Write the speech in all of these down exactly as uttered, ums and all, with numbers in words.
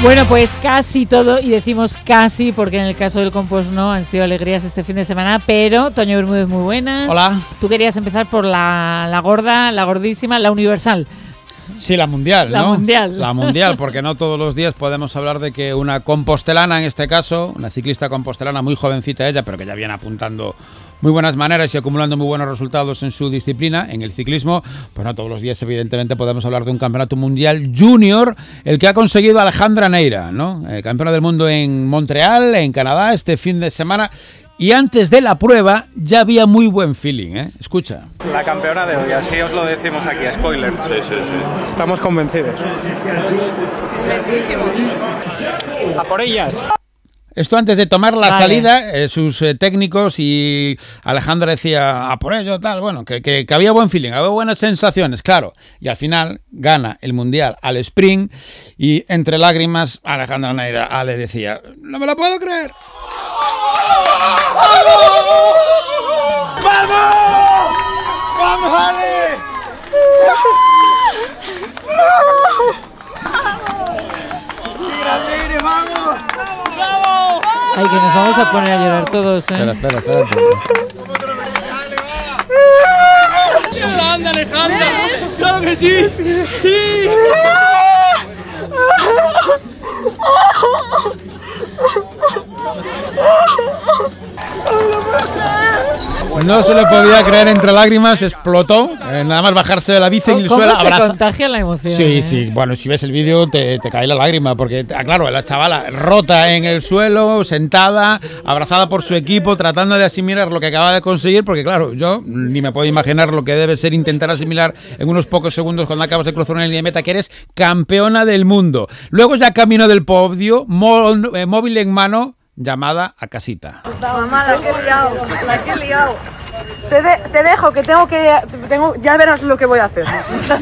Bueno, pues casi todo, y decimos casi porque en el caso del Compost no, han sido alegrías este fin de semana, pero Toño Bermúdez, muy buenas. Hola. Tú querías empezar por la, la gorda, la gordísima, la universal. Sí, la mundial, La ¿no? mundial. La mundial, porque no todos los días podemos hablar de que una compostelana, en este caso, una ciclista compostelana muy jovencita ella, pero que ya viene apuntando muy buenas maneras y acumulando muy buenos resultados en su disciplina, en el ciclismo, pues no todos los días evidentemente podemos hablar de un campeonato mundial junior, el que ha conseguido Alejandra Neira, ¿no? Eh, campeona del mundo en Montreal, en Canadá, este fin de semana. Y antes de la prueba ya había muy buen feeling, ¿eh? Escucha. La campeona de hoy, así os lo decimos aquí, spoiler. Sí, sí, sí. Estamos convencidos. Convencidísimos. A por ellas. Esto antes de tomar la Vale. salida, eh, sus eh, técnicos y Alejandra decía, a por ello, tal, bueno, que, que, que había buen feeling, había buenas sensaciones, claro. Y al final gana el Mundial al sprint y entre lágrimas Alejandra Neira le decía, no me lo puedo creer. ¡Vamos! ¡Vamos, Ale! ¡Mira, vamos! Ay, que nos vamos a poner a llorar todos, ¿eh? Espera, espera, espera. ¡Anda, Alejandra! ¡Claro que sí! ¡Sí! No se lo podía creer, entre lágrimas, explotó, eh, nada más bajarse de la bici en el ¿Cómo suelo, se abraza. contagia la emoción? Sí, eh? sí, bueno, si ves el vídeo te, te cae la lágrima, porque, ah, claro, la chavala rota en el suelo, sentada, abrazada por su equipo, tratando de asimilar lo que acaba de conseguir, porque, claro, yo ni me puedo imaginar lo que debe ser intentar asimilar en unos pocos segundos cuando acabas de cruzar una línea de meta, que eres campeona del mundo. Luego ya camino del podio, mó- eh, móvil en mano, llamada a casita. Mamá, la que he liado, la que he liado. Te, de- te dejo, que tengo que... Tengo, ya verás lo que voy a hacer.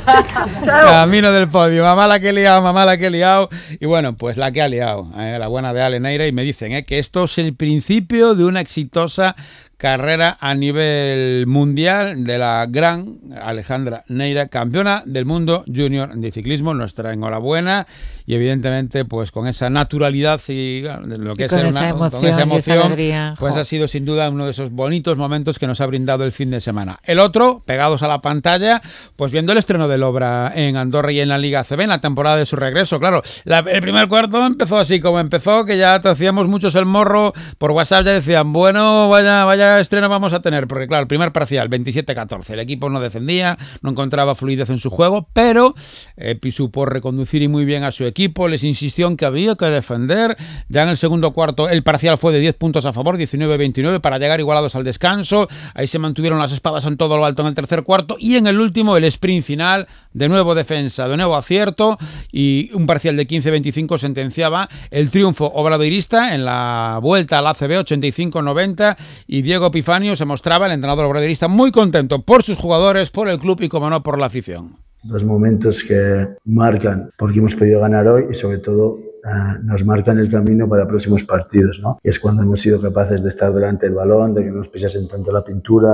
Chao. Camino del podio, mamá la que he liado, mamá la que he liado. Y bueno, pues la que ha liado, eh, la buena de Ale Neira. Y me dicen eh, que esto es el principio de una exitosa carrera a nivel mundial de la gran Alejandra Neira, campeona del mundo junior de ciclismo. Nuestra enhorabuena y evidentemente pues con esa naturalidad y bueno, de lo que Y es con ser esa una, emoción con esa y esa emoción, alegría. pues Jo. ha sido sin duda uno de esos bonitos momentos que nos ha brindado el fin de semana. El otro, pegados a la pantalla, pues viendo el estreno del Obra en Andorra y en la Liga A C B, en la temporada de su regreso. Claro, la, el primer cuarto empezó así como empezó, que ya te hacíamos muchos el morro, por WhatsApp ya decían, bueno, vaya, vaya estreno vamos a tener, porque claro, el primer parcial, veintisiete catorce, el equipo no defendía, no encontraba fluidez en su juego, pero Epi supo reconducir y muy bien a su equipo, les insistió en que había que defender. Ya en el segundo cuarto el parcial fue de diez puntos a favor, diecinueve veintinueve, para llegar igualados al descanso. Ahí se mantuvieron las espadas en todo lo alto en el tercer cuarto, y en el último el sprint final, de nuevo defensa, de nuevo acierto, y un parcial de quince veinticinco sentenciaba el triunfo obradoirista en la vuelta al A C B ochenta y cinco noventa, y Diego Epifanio se mostraba, el entrenador obradoirista, muy contento por sus jugadores, por el club y, como no, por la afición. Dos momentos que marcan porque hemos podido ganar hoy y sobre todo eh, nos marcan el camino para próximos partidos, ¿no? Y es cuando hemos sido capaces de estar delante del balón, de que no nos pisasen tanto la pintura,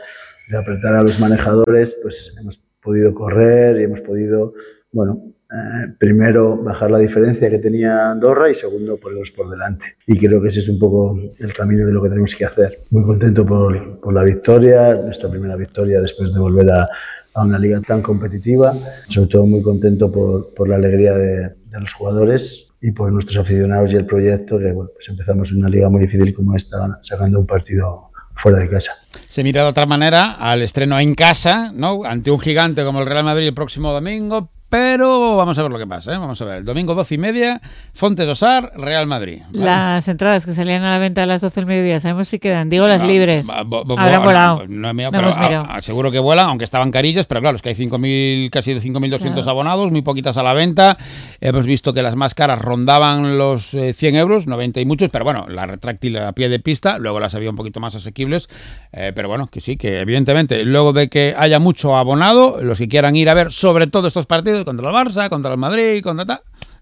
de apretar a los manejadores, pues hemos podido correr y hemos podido, bueno, eh, primero bajar la diferencia que tenía Andorra y segundo ponerlos por delante. Y creo que ese es un poco el camino de lo que tenemos que hacer. Muy contento por, por la victoria, nuestra primera victoria después de volver a a una liga tan competitiva, sobre todo muy contento por, por la alegría de, de los jugadores y por nuestros aficionados y el proyecto, que bueno, pues empezamos una liga muy difícil como esta, sacando un partido fuera de casa. Se mira de otra manera al estreno en casa, ¿no? Ante un gigante como el Real Madrid el próximo domingo, pero vamos a ver lo que pasa, ¿eh? Vamos a ver, el domingo doce y media, Fonte Dosar, Real Madrid. ¿Vale? Las entradas que salían a la venta a las doce del mediodía, sabemos si quedan, digo las libres. Va, bo, bo, Habrán bo, volado. No, no he mirado, No pero hemos mirado. a, a, seguro que vuelan, aunque estaban carillas, pero claro, es que hay cinco mil, casi cinco mil doscientos Claro. abonados, muy poquitas a la venta. Hemos visto que las más caras rondaban los eh, cien euros, noventa y muchos, pero bueno, la retráctil a pie de pista, luego las había un poquito más asequibles, eh, pero bueno, que sí, que evidentemente, luego de que haya mucho abonado, los que quieran ir a ver sobre todo estos partidos contra el Barça, contra el Madrid, contra tal,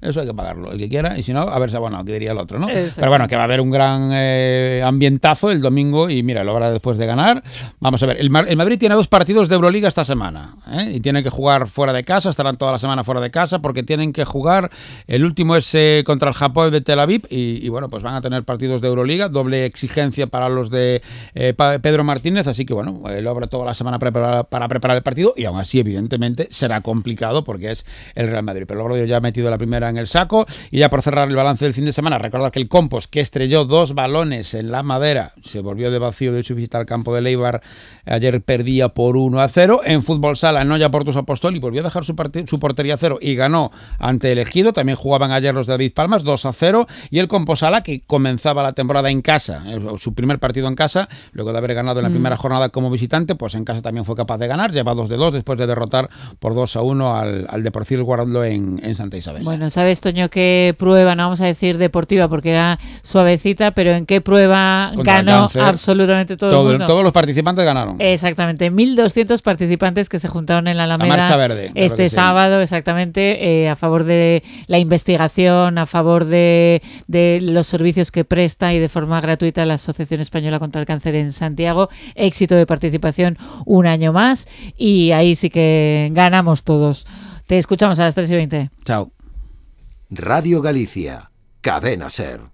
eso hay que pagarlo, el que quiera, y si no, a ver si abonado, que diría el otro, ¿no? Exacto. Pero bueno, que va a haber un gran eh, ambientazo el domingo y mira, lo hará después de ganar. Vamos a ver, el, Mar- el Madrid tiene dos partidos de Euroliga esta semana, ¿eh? Y tiene que jugar fuera de casa, estarán toda la semana fuera de casa porque tienen que jugar, el último es eh, contra el Hapoel de Tel Aviv y, y bueno, pues van a tener partidos de Euroliga, doble exigencia para los de eh, pa- Pedro Martínez, así que bueno, eh, lo habrá toda la semana prepara- para preparar el partido y aún así evidentemente será complicado porque es el Real Madrid, pero luego ya ha metido la primera en el saco. Y ya por cerrar el balance del fin de semana, recordar que el Compos, que estrelló dos balones en la madera, se volvió de vacío de su visita al campo de Leibar, ayer perdía por uno a cero. En fútbol sala, Noya Portus Apostoli volvió a dejar su, part- su portería a cero y ganó ante el Ejido. También jugaban ayer los de David Palmas, dos a cero. Y el Composala, que comenzaba la temporada en casa, eh, su primer partido en casa, luego de haber ganado en la mm. primera jornada como visitante, pues en casa también fue capaz de ganar, lleva dos de dos después de derrotar por dos a uno al, al Deportivo Guardo en, en Santa Isabel. Bueno, ¿sabes, Toño, qué prueba, no vamos a decir deportiva porque era suavecita, pero en qué prueba Contra ganó absolutamente todo, todo el mundo? Todos los participantes ganaron. Exactamente, mil doscientos participantes que se juntaron en la Alameda la Marcha Verde, este sábado, sí. exactamente, eh, a favor de la investigación, a favor de, de los servicios que presta y de forma gratuita la Asociación Española contra el Cáncer en Santiago. Éxito de participación un año más y ahí sí que ganamos todos. Te escuchamos a las tres y veinte. Chao. Radio Galicia, Cadena SER.